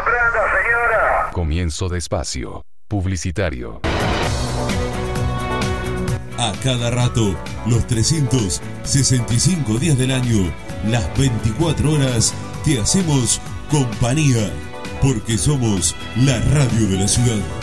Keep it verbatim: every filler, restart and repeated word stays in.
comprando, señora. Comienzo de espacio publicitario. A cada rato, los trescientos sesenta y cinco días del año, las veinticuatro horas, te hacemos compañía, porque somos la radio de la ciudad.